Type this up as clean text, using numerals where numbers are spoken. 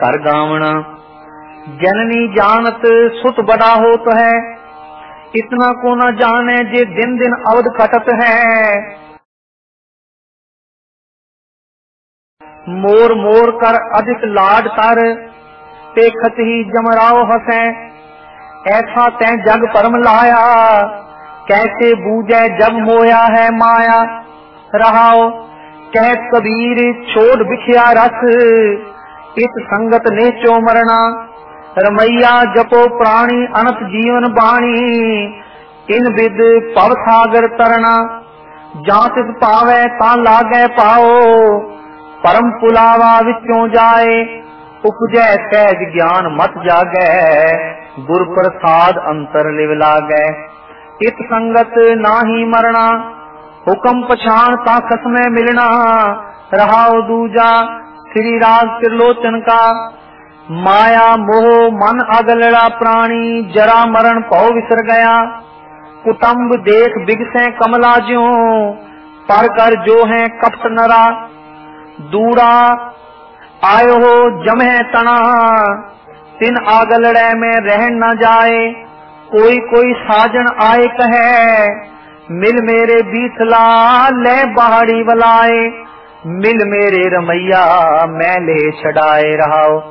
घर गावना। जननी जानत सुत बड़ा होत है, इतना को न जाने जे दिन दिन अवध कटत है। मोर मोर कर अधिक लाड कर, देखत ही जमराव हसे। ऐसा तै जग परम लाया, कैसे बूझे जब मोया है माया। रहाओ कहत कबीर छोड़ बिखिया रस, इस संगत ने चो मरना। रमैया जपो प्राणी अनंत जीवन बाणी, इन विद पव सागर तरना। जां तिस पावे तां लागे पाओ, परम पुलावा विचों जाए। उपजै सहज ज्ञान मत जागै, गुर प्रसाद अंतर लिव लागै। इत संगत नाही मरना, हुकम पछाण ता खसमे मिलना। रहाओ दूजा श्री राग त्रिलोचन का, माया मोह मन अगलड़ा प्राणी। जरा मरण पौ विसर गया, कुटुम्ब देख बिगसे कमला ज्यों। पर कर जो है कपट नरा, दूरा आयो हो जमे तना। तिन आगलड़े में रह न जाए, कोई कोई साजन आए कहे। मिल मेरे बीसला ले बाहरी बलाए, मिल मेरे रमैया मैं ले छड़ाए। रहाओ